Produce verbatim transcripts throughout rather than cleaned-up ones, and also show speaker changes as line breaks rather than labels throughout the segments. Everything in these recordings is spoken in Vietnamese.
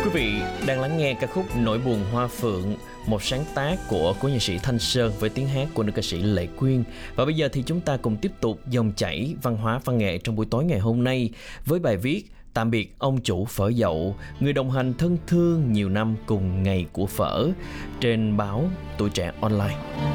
Quý vị đang lắng nghe ca khúc Nỗi buồn hoa phượng, một sáng tác của cố nhạc sĩ Thanh Sơn với tiếng hát của nữ ca sĩ Lệ Quyên. Và bây giờ thì chúng ta cùng tiếp tục dòng chảy văn hóa văn nghệ trong buổi tối ngày hôm nay với bài viết Tạm biệt ông chủ phở dậu, người đồng hành thân thương nhiều năm cùng ngày của phở, trên báo Tuổi Trẻ Online.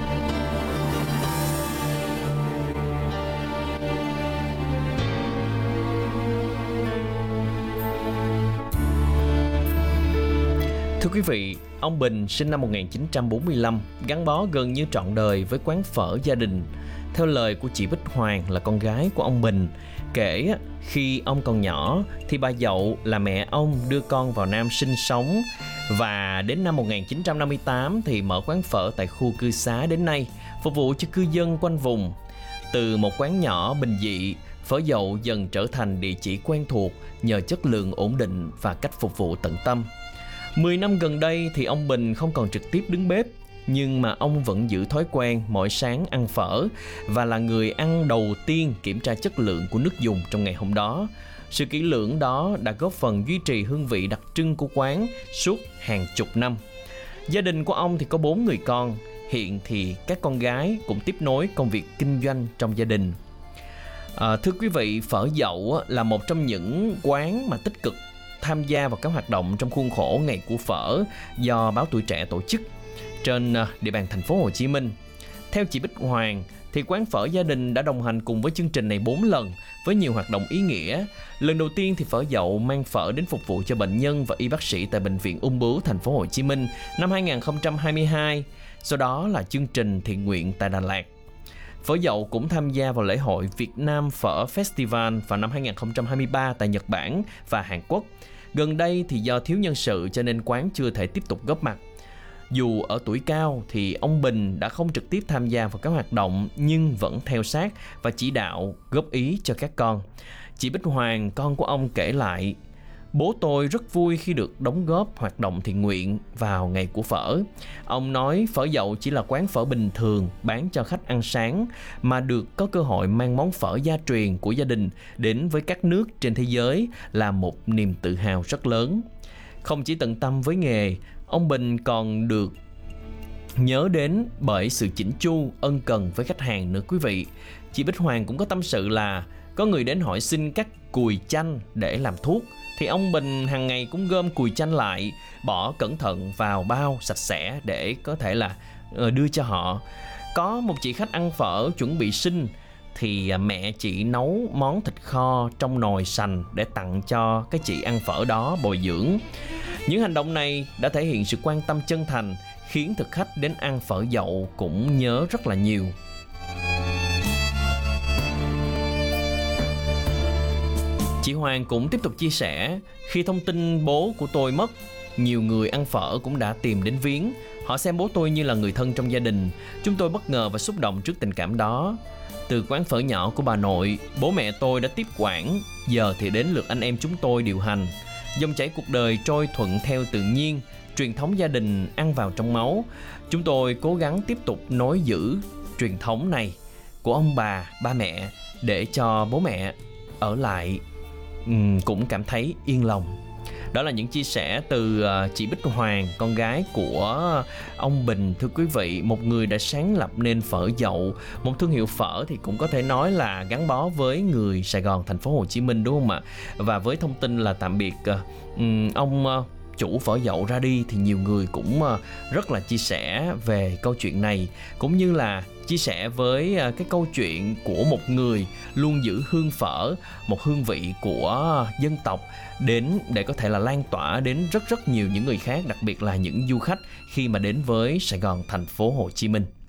Thưa quý vị, ông Bình sinh năm một nghìn chín trăm bốn mươi lăm, gắn bó gần như trọn đời với quán phở gia đình. Theo lời của chị Bích Hoàng là con gái của ông Bình, kể khi ông còn nhỏ thì bà Dậu là mẹ ông đưa con vào Nam sinh sống, và đến năm một nghìn chín trăm năm mươi tám thì mở quán phở tại khu cư xá đến nay, phục vụ cho cư dân quanh vùng. Từ một quán nhỏ bình dị, phở Dậu dần trở thành địa chỉ quen thuộc nhờ chất lượng ổn định và cách phục vụ tận tâm. Mười năm gần đây thì ông Bình không còn trực tiếp đứng bếp, nhưng mà ông vẫn giữ thói quen mỗi sáng ăn phở và là người ăn đầu tiên kiểm tra chất lượng của nước dùng trong ngày hôm đó. Sự kỹ lưỡng đó đã góp phần duy trì hương vị đặc trưng của quán suốt hàng chục năm. Gia đình của ông thì có bốn người con, hiện thì các con gái cũng tiếp nối công việc kinh doanh trong gia đình. À, thưa quý vị, phở Dậu là một trong những quán mà tích cực tham gia vào các hoạt động trong khuôn khổ Ngày của Phở do báo Tuổi Trẻ tổ chức trên địa bàn thành phố Hồ Chí Minh. Theo chị Bích Hoàng thì quán phở gia đình đã đồng hành cùng với chương trình này bốn lần với nhiều hoạt động ý nghĩa. Lần đầu tiên thì phở Dậu mang phở đến phục vụ cho bệnh nhân và y bác sĩ tại bệnh viện Ung bướu thành phố Hồ Chí Minh năm hai nghìn không trăm hai mươi hai. Sau đó là chương trình thiện nguyện tại Đà Lạt. Phở Dậu cũng tham gia vào lễ hội Việt Nam Phở Festival vào năm hai nghìn không trăm hai mươi ba tại Nhật Bản và Hàn Quốc. Gần đây thì do thiếu nhân sự cho nên quán chưa thể tiếp tục góp mặt. Dù ở tuổi cao thì ông Bình đã không trực tiếp tham gia vào các hoạt động nhưng vẫn theo sát và chỉ đạo góp ý cho các con. Chị Bích Hoàng, con của ông, kể lại: Bố tôi rất vui khi được đóng góp hoạt động thiện nguyện vào Ngày của Phở. Ông nói phở Dậu chỉ là quán phở bình thường bán cho khách ăn sáng, mà được có cơ hội mang món phở gia truyền của gia đình đến với các nước trên thế giới là một niềm tự hào rất lớn. Không chỉ tận tâm với nghề, ông Bình còn được nhớ đến bởi sự chỉnh chu, ân cần với khách hàng nữa quý vị. Chị Bích Hoàng cũng có tâm sự là có người đến hỏi xin các cùi chanh để làm thuốc, thì ông Bình hàng ngày cũng gom cùi chanh lại, bỏ cẩn thận vào bao sạch sẽ để có thể là đưa cho họ. Có một chị khách ăn phở chuẩn bị sinh thì mẹ chị nấu món thịt kho trong nồi sành để tặng cho cái chị ăn phở đó bồi dưỡng. Những hành động này đã thể hiện sự quan tâm chân thành, khiến thực khách đến ăn phở Dậu cũng nhớ rất là nhiều. Chị Hoàng cũng tiếp tục chia sẻ: Khi thông tin bố của tôi mất, nhiều người ăn phở cũng đã tìm đến viếng. Họ xem bố tôi như là người thân trong gia đình. Chúng tôi bất ngờ và xúc động trước tình cảm đó. Từ quán phở nhỏ của bà nội, bố mẹ tôi đã tiếp quản, giờ thì đến lượt anh em chúng tôi điều hành. Dòng chảy cuộc đời trôi thuận theo tự nhiên, truyền thống gia đình ăn vào trong máu. Chúng tôi cố gắng tiếp tục nối giữ truyền thống này của ông bà, ba mẹ để cho bố mẹ ở lại um, cũng cảm thấy yên lòng. Đó là những chia sẻ từ uh, chị Bích Hoàng, con gái của ông Bình. Thưa quý vị, một người đã sáng lập nên phở Dậu, một thương hiệu phở thì cũng có thể nói là gắn bó với người Sài Gòn, thành phố Hồ Chí Minh, đúng không ạ? Và với thông tin là tạm biệt uh, ông uh, chủ phở Dậu ra đi thì nhiều người cũng uh, rất là chia sẻ về câu chuyện này, cũng như là chia sẻ với uh, cái câu chuyện của một người luôn giữ hương phở, một hương vị của dân tộc đến để có thể là lan tỏa đến rất rất nhiều những người khác, đặc biệt là những du khách khi mà đến với Sài Gòn, thành phố Hồ Chí Minh.